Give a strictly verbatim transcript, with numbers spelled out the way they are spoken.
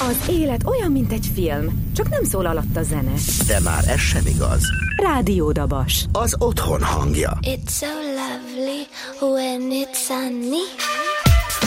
Az élet olyan, mint egy film, csak nem szól alatt a zene. De már ez sem igaz. Rádió Dabas. Az otthon hangja. It's so lovely when it's sunny.